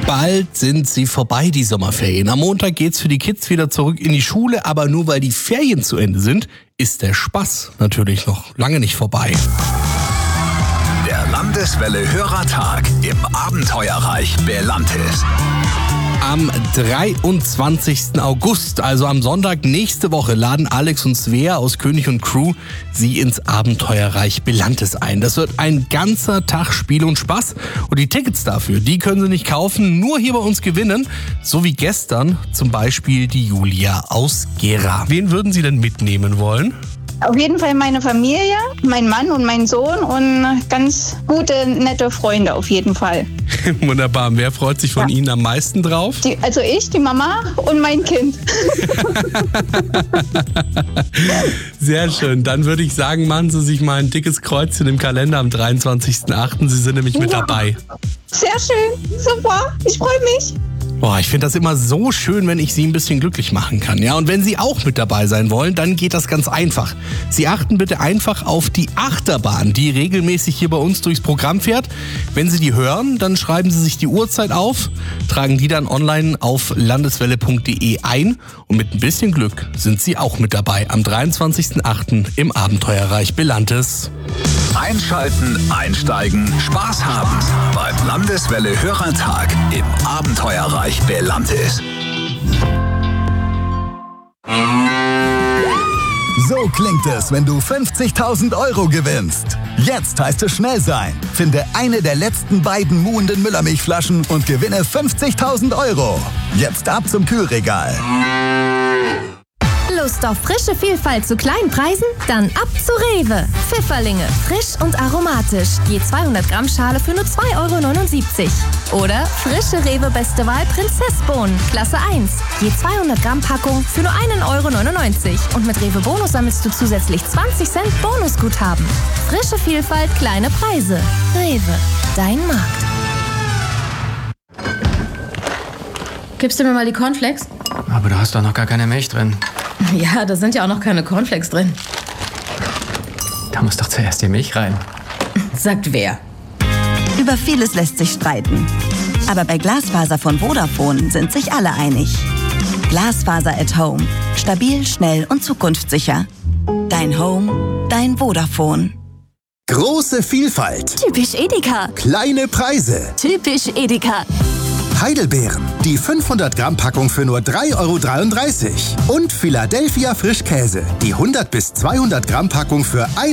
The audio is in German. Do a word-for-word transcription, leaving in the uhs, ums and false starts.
Bald sind sie vorbei, die Sommerferien. Am Montag geht's für die Kids wieder zurück in die Schule, aber nur weil die Ferien zu Ende sind, ist der Spaß natürlich noch lange nicht vorbei. Der Landeswelle Hörertag im Abenteuerreich Belantis. Am dreiundzwanzigsten August, also am Sonntag nächste Woche, laden Alex und Svea aus König und Crew Sie ins Abenteuerreich Belantis ein. Das wird ein ganzer Tag Spiel und Spaß. Und die Tickets dafür, die können Sie nicht kaufen, nur hier bei uns gewinnen. So wie gestern zum Beispiel die Julia aus Gera. Wen würden Sie denn mitnehmen wollen? Auf jeden Fall meine Familie, mein Mann und mein Sohn und ganz gute, nette Freunde auf jeden Fall. Wunderbar. Wer freut sich von Ja. Ihnen am meisten drauf? Die, also ich, die Mama und mein Kind. Sehr schön. Dann würde ich sagen, machen Sie sich mal ein dickes Kreuzchen im Kalender am dreiundzwanzigsten achten Sie sind nämlich mit Ja. dabei. Sehr schön, super, ich freue mich. Boah, ich finde das immer so schön, wenn ich Sie ein bisschen glücklich machen kann. Ja, und wenn Sie auch mit dabei sein wollen, dann geht das ganz einfach. Sie achten bitte einfach auf die Achterbahn, die regelmäßig hier bei uns durchs Programm fährt. Wenn Sie die hören, dann schreiben Sie sich die Uhrzeit auf, tragen die dann online auf landeswelle punkt de ein und mit ein bisschen Glück sind Sie auch mit dabei am dreiundzwanzigsten achten im Abenteuerreich Belantis. Einschalten, einsteigen, Spaß haben beim Landeswelle Hörertag im Abenteuerreich Belantis. So klingt es, wenn du fünfzigtausend Euro gewinnst. Jetzt heißt es schnell sein. Finde eine der letzten beiden muhenden Müllermilchflaschen und gewinne fünfzigtausend Euro. Jetzt ab zum Kühlregal. Lust auf frische Vielfalt zu kleinen Preisen? Dann ab zu Rewe. Pfifferlinge, frisch und aromatisch. Je zweihundert Gramm Schale für nur zwei Euro neunundsiebzig. Oder frische Rewe Beste Wahl Prinzessbohnen, Klasse eins. Je zweihundert Gramm Packung für nur einen Euro neunundneunzig. Und mit Rewe Bonus sammelst du zusätzlich zwanzig Cent Bonusguthaben. Frische Vielfalt, kleine Preise. Rewe, dein Markt. Gibst du mir mal die Cornflakes? Aber du hast doch noch gar keine Milch drin. Ja, da sind ja auch noch keine Cornflakes drin. Da muss doch zuerst die Milch rein. Sagt wer? Über vieles lässt sich streiten. Aber bei Glasfaser von Vodafone sind sich alle einig. Glasfaser at Home. Stabil, schnell und zukunftssicher. Dein Home, dein Vodafone. Große Vielfalt. Typisch Edeka. Kleine Preise. Typisch Edeka. Heidelbeeren. Die fünfhundert Gramm Packung für nur drei Euro dreiunddreißig. Und Philadelphia Frischkäse. Die hundert bis zweihundert Gramm Packung für